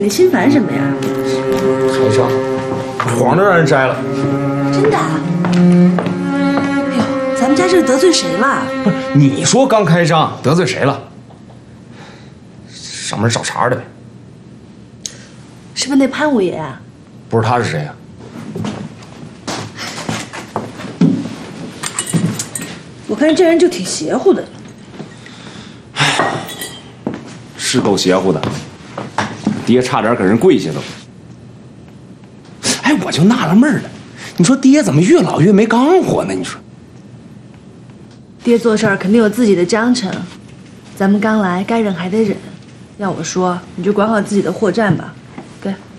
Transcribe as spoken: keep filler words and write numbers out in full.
你心烦什么呀？ 台上，黄都让人摘了。 真的啊？哎呦，咱们家这得罪谁了？ 不是，你说刚开张得罪谁了？上门找茬的呗。 是不是那潘五爷啊？ 不知道他是谁啊？ 我看这人就挺邪乎的。 是够邪乎的，爹差点给人跪下都。哎，我就纳了闷了，你说爹怎么越老越没刚火呢？你说， 爹做事儿肯定有自己的章程，咱们刚来，该忍还得忍。要我说，你就管好自己的货站吧。给。